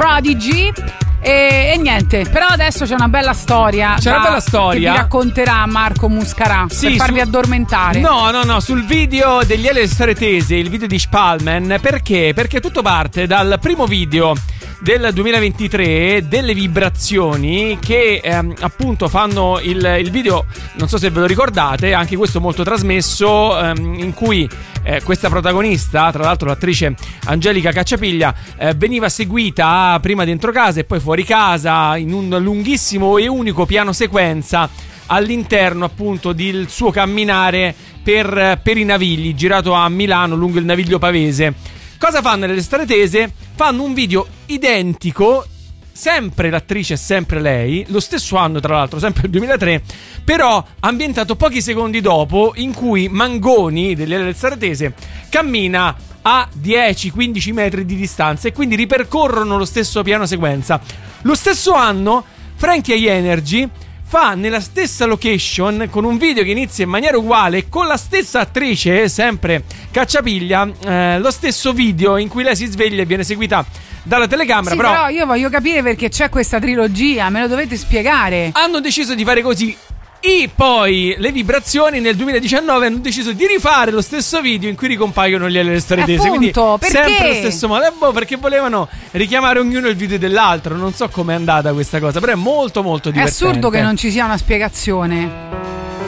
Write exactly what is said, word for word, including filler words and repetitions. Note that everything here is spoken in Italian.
Prodigy. E, e niente, però adesso c'è una bella storia. C'è da, una bella storia che vi racconterà Marco Muscarà, sì, per farvi su... addormentare. No, no, no, sul video degli Ele Storie Tese, il video di Spalman. Perché? Perché tutto parte dal primo video del duemilaventitré delle vibrazioni che ehm, appunto fanno il, il video, non so se ve lo ricordate, anche questo molto trasmesso, ehm, in cui eh, questa protagonista, tra l'altro l'attrice Angelica Cacciapiglia, eh, veniva seguita prima dentro casa e poi fuori casa in un lunghissimo e unico piano sequenza all'interno appunto del suo camminare per, per i Navigli, girato a Milano lungo il Naviglio Pavese. Cosa fanno nelle Storie Tese? Fanno un video identico, sempre l'attrice è sempre lei, lo stesso anno tra l'altro, sempre il duemilatré, però ambientato pochi secondi dopo, in cui Mangoni delle Storie Tese cammina a dieci quindici metri di distanza e quindi ripercorrono lo stesso piano sequenza. Lo stesso anno Frankie High Energy fa nella stessa location, con un video che inizia in maniera uguale, con la stessa attrice, sempre Cacciapiglia, eh, lo stesso video in cui lei si sveglia e viene seguita dalla telecamera. Sì, però, però io voglio capire perché c'è questa trilogia, me lo dovete spiegare. Hanno deciso di fare così. E poi le vibrazioni nel duemiladiciannove hanno deciso di rifare lo stesso video in cui ricompaiono gli Ele Storie Tese. Quindi perché? sempre lo stesso modo. Eh, boh, perché volevano richiamare ognuno il video dell'altro. Non so com'è andata questa cosa, però è molto molto divertente. È assurdo che non ci sia una spiegazione.